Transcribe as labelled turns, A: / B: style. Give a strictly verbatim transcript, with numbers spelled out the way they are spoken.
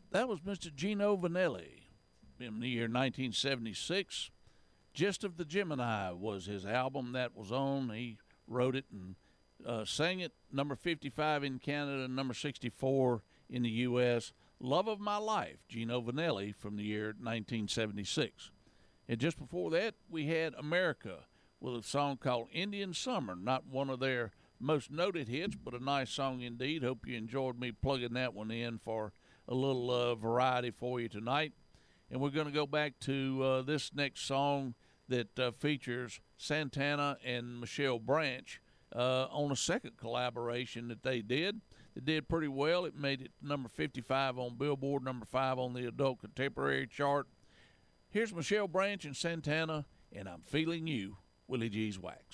A: That was Mister Gino Vanelli in the year nineteen seventy-six. Gist of the Gemini was his album that was on. He wrote it and uh, sang it. Number fifty-five in Canada, number sixty-four in the U S Love of My Life, Gino Vanelli from the year nineteen seventy-six. And just before that, we had America with a song called Indian Summer. Not one of their most noted hits, but a nice song indeed. Hope you enjoyed me plugging that one in for a little uh, variety for you tonight. And we're going to go back to uh, this next song that uh, features Santana and Michelle Branch uh, on a second collaboration that they did. They did pretty well. It made it number fifty-five on Billboard, number five on the Adult Contemporary chart. Here's Michelle Branch and Santana, and I'm Feeling You, Willie G's Wax.